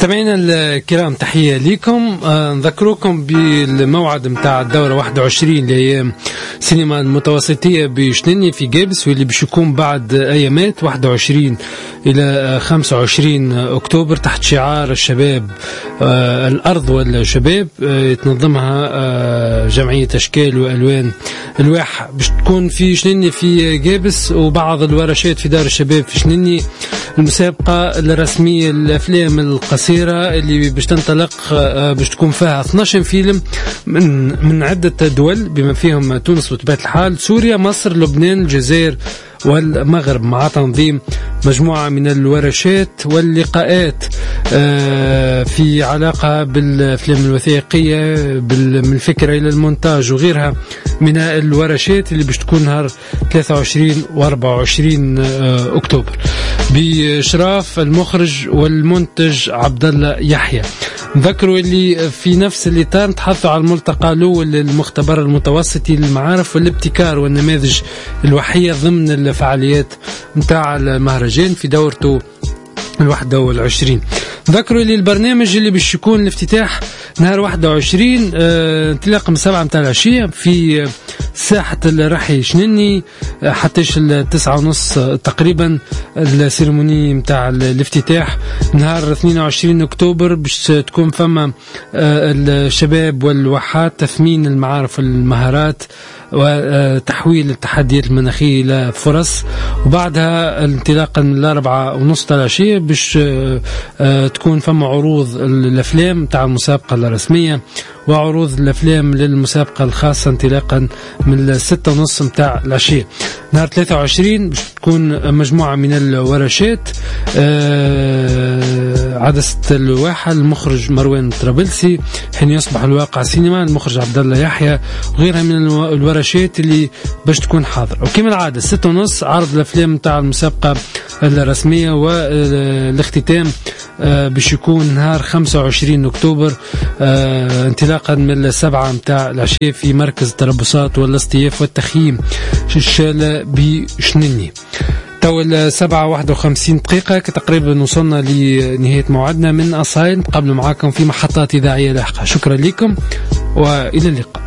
مستمعينا الكرام تحية لكم. نذكركم بالموعد متاع الدورة 21 لأيام سينما المتوسطية بشنني في جابس، واللي باش يكون بعد أيامات 21 إلى 25 أكتوبر تحت شعار الشباب الأرض والشباب. تنظمها جمعية أشكال وألوان الواح، باش تكون في شنني في جابس، وبعض الورشات في دار الشباب في شنني. المسابقة الرسمية الأفلام القصيرة اللي باش تنطلق باش تكون فيها 12 فيلم من عدة دول بما فيهم تونس وطبيعة الحال سوريا مصر لبنان الجزائر والمغرب، مع تنظيم مجموعة من الورشات واللقاءات في علاقة بالأفلام الوثائقية من الفكرة إلى المونتاج وغيرها من الورشات اللي باش تكون نهار 23 و 24 أكتوبر بإشراف المخرج والمنتج عبد الله يحيى. نذكروا اللي في نفس الإطار نتحدثوا على الملتقى الأول للمختبر المتوسطي للمعارف والابتكار والنماذج الوحية ضمن الفعاليات متاع المهرجان في دورته 21. ذكروا لي البرنامج اللي باش يكون الافتتاح نهار 21 انطلاقا من 7 متاع العشية في ساحة الرحي شنني حتى 9:30 تقريبا. السيرموني متاع الافتتاح نهار 22 أكتوبر باش تكون فما الشباب والواحات تثمين المعارف والمهارات وتحويل التحديات المناخية إلى فرص. وبعدها انطلاقا من 4:30 العشية باش تكون فما عروض الأفلام تاع المسابقة الرسمية وعروض الأفلام للمسابقة الخاصة انطلاقا من 6:30 متاع العشية. نهار 23 باش تكون مجموعة من الورشات عدسة الواحة المخرج مروان طرابلسي، حين يصبح الواقع سينما المخرج عبد الله يحيى، وغيرها من الورشات اللي باش تكون حاضرة. وكما العادة 6:30 عرض الأفلام تاع المسابقة الرسمية، والاختتام باش يكون نهار 25 أكتوبر انطلاقا من 7 متاع العشية في مركز التربصات والاصطياف والتخييم الشالة بشنني. تو 7:51 دقيقة تقريبا وصلنا لنهاية موعدنا من أصايل. قبل معاكم في محطات إذاعية لاحقة. شكرا لكم وإلى اللقاء.